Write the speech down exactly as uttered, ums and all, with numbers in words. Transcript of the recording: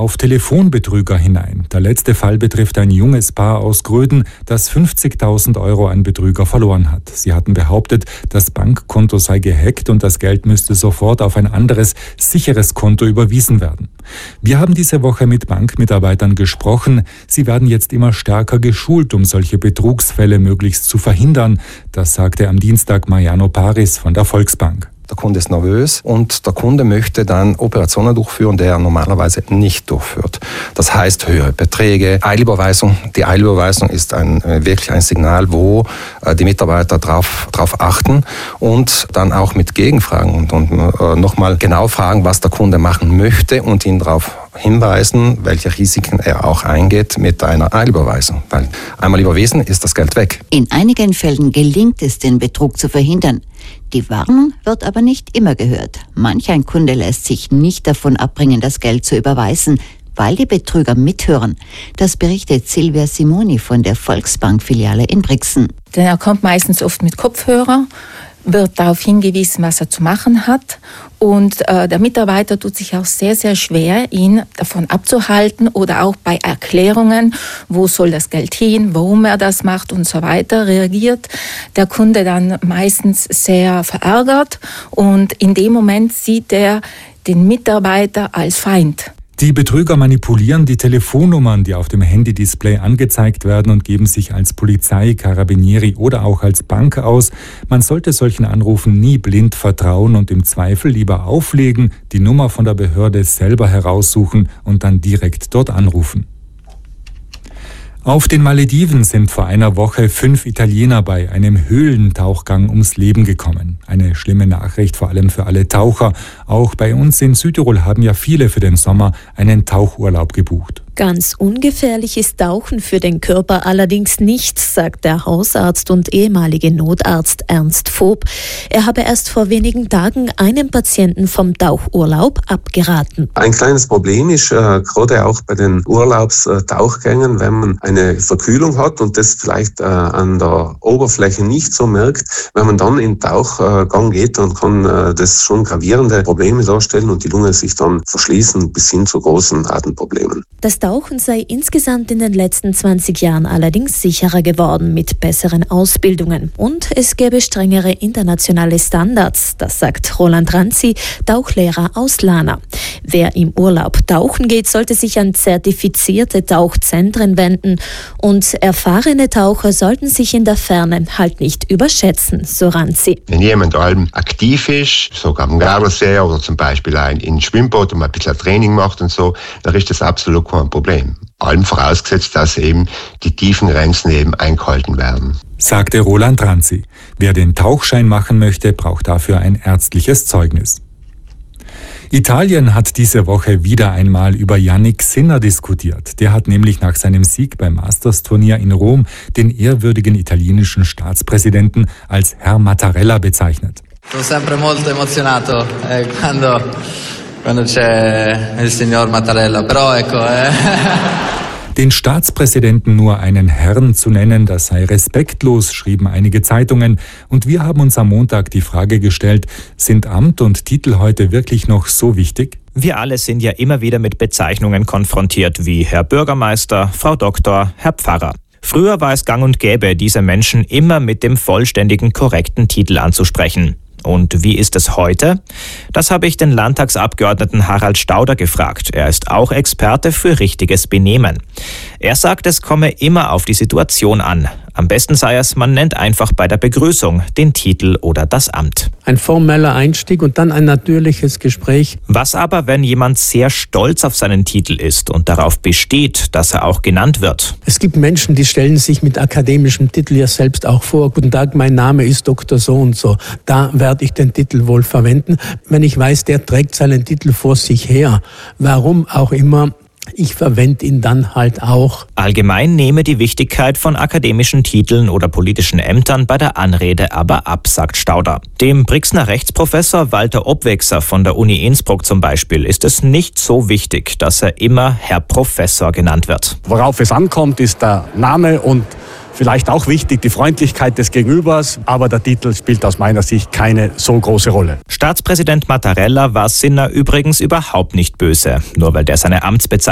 auf Telefonbetrüger hinein. Der letzte Fall betrifft ein junges Paar aus Gröden, das fünfzigtausend Euro an Betrüger verloren hat. Sie hatten behauptet, das Bankkonto sei gehackt und das Geld müsste sofort auf ein anderes, sicheres Konto überwiesen werden. Wir haben diese Woche mit Bankmitarbeitern gesprochen. Sie werden jetzt immer stärker geschult, um solche Betrugsfälle möglichst zu verhindern. Das sagte am Dienstag Mariano Paris von der Volksbank. Der Kunde ist nervös und der Kunde möchte dann Operationen durchführen, die er normalerweise nicht durchführt. Das heißt höhere Beträge, Eilüberweisung. Die Eilüberweisung ist ein, wirklich ein Signal, wo die Mitarbeiter drauf, drauf achten und dann auch mit Gegenfragen und, und äh, nochmal genau fragen, was der Kunde machen möchte und ihn darauf hinweisen, welche Risiken er auch eingeht mit einer Eilüberweisung. Weil einmal überwiesen ist das Geld weg. In einigen Fällen gelingt es, den Betrug zu verhindern. Die Warnung wird aber nicht immer gehört. Manch ein Kunde lässt sich nicht davon abbringen, das Geld zu überweisen, weil die Betrüger mithören. Das berichtet Silvia Simoni von der Volksbank-Filiale in Brixen. Denn er kommt meistens oft mit Kopfhörer, wird darauf hingewiesen, was er zu machen hat. Und äh, der Mitarbeiter tut sich auch sehr, sehr schwer, ihn davon abzuhalten oder auch bei Erklärungen, wo soll das Geld hin, warum er das macht und so weiter, reagiert der Kunde dann meistens sehr verärgert und in dem Moment sieht er den Mitarbeiter als Feind. Die Betrüger manipulieren die Telefonnummern, die auf dem Handy-Display angezeigt werden und geben sich als Polizei, Carabinieri oder auch als Bank aus. Man sollte solchen Anrufen nie blind vertrauen und im Zweifel lieber auflegen, die Nummer von der Behörde selber heraussuchen und dann direkt dort anrufen. Auf den Malediven sind vor einer Woche fünf Italiener bei einem Höhlentauchgang ums Leben gekommen. Eine schlimme Nachricht, vor allem für alle Taucher. Auch bei uns in Südtirol haben ja viele für den Sommer einen Tauchurlaub gebucht. Ganz ungefährlich ist Tauchen für den Körper allerdings nicht, sagt der Hausarzt und ehemalige Notarzt Ernst Vob. Er habe erst vor wenigen Tagen einem Patienten vom Tauchurlaub abgeraten. Ein kleines Problem ist, äh, gerade auch bei den Urlaubstauchgängen, wenn man eine Verkühlung hat und das vielleicht äh, an der Oberfläche nicht so merkt, wenn man dann in den Tauchgang geht, dann kann äh, das schon gravierende Probleme darstellen und die Lunge sich dann verschließen bis hin zu großen Atemproblemen. Das Tauchen sei insgesamt in den letzten zwanzig Jahren allerdings sicherer geworden mit besseren Ausbildungen. Und es gäbe strengere internationale Standards, das sagt Roland Ranzi, Tauchlehrer aus Lana. Wer im Urlaub tauchen geht, sollte sich an zertifizierte Tauchzentren wenden. Und erfahrene Taucher sollten sich in der Ferne halt nicht überschätzen, so Ranzi. Wenn jemand allem aktiv ist, sogar am Gardasee oder zum Beispiel ein in Schwimmboot und mal ein bisschen Training macht und so, dann ist das absolut kein Problem. Allem vorausgesetzt, dass eben die tiefen Grenzen eben eingehalten werden. Sagte Roland Ranzi. Wer den Tauchschein machen möchte, braucht dafür ein ärztliches Zeugnis. Italien hat diese Woche wieder einmal über Yannick Sinner diskutiert. Der hat nämlich nach seinem Sieg beim Masters-Turnier in Rom den ehrwürdigen italienischen Staatspräsidenten als Herr Mattarella bezeichnet. Sono sempre molto emozionato eh, quando, quando c'è il signor Mattarella, però ecco... Eh. Den Staatspräsidenten nur einen Herrn zu nennen, das sei respektlos, schrieben einige Zeitungen. Und wir haben uns am Montag die Frage gestellt, sind Amt und Titel heute wirklich noch so wichtig? Wir alle sind ja immer wieder mit Bezeichnungen konfrontiert, wie Herr Bürgermeister, Frau Doktor, Herr Pfarrer. Früher war es gang und gäbe, diese Menschen immer mit dem vollständigen, korrekten Titel anzusprechen. Und wie ist es heute? Das habe ich den Landtagsabgeordneten Harald Stauder gefragt. Er ist auch Experte für richtiges Benehmen. Er sagt, es komme immer auf die Situation an. Am besten sei es, man nennt einfach bei der Begrüßung den Titel oder das Amt. Ein formeller Einstieg und dann ein natürliches Gespräch. Was aber, wenn jemand sehr stolz auf seinen Titel ist und darauf besteht, dass er auch genannt wird? Es gibt Menschen, die stellen sich mit akademischem Titel ja selbst auch vor. Guten Tag, mein Name ist Doktor so und so. Da werde ich den Titel wohl verwenden. Wenn ich weiß, der trägt seinen Titel vor sich her, warum auch immer, ich verwende ihn dann halt auch. Allgemein nehme die Wichtigkeit von akademischen Titeln oder politischen Ämtern bei der Anrede aber ab, sagt Stauder. Dem Brixner Rechtsprofessor Walter Obwechser von der Uni Innsbruck zum Beispiel ist es nicht so wichtig, dass er immer Herr Professor genannt wird. Worauf es ankommt, ist der Name und vielleicht auch wichtig, die Freundlichkeit des Gegenübers, aber der Titel spielt aus meiner Sicht keine so große Rolle. Staatspräsident Mattarella war Sinner übrigens überhaupt nicht böse, nur weil der seine Amtsbezeichnung